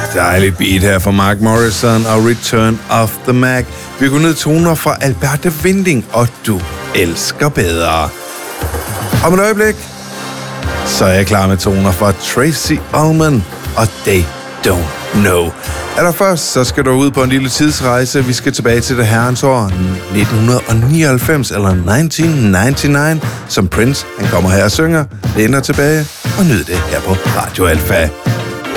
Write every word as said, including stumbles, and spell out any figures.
Dejligt beat her fra Mark Morrison og Return of the Mac. Vi går ned toner fra Alberte Winding og Du elsker bedre. Om et øjeblik, så er jeg klar med toner fra Tracy Ullman og They Don't Know. Allerførst, så skal du ud på en lille tidsrejse. Vi skal tilbage til det herrens år nitten nioghalvfems, eller nitten nioghalvfems, som Prince, han kommer her og synger. Læner tilbage og nyd det her på Radio Alpha.